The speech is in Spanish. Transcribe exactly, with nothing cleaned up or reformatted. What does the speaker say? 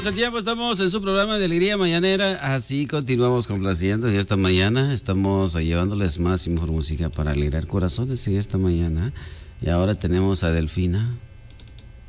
el tiempo, estamos en su programa de Alegría Mañanera, así continuamos complaciendo y esta mañana estamos llevándoles más y mejor música para alegrar corazones y esta mañana. Y ahora tenemos a Delfina.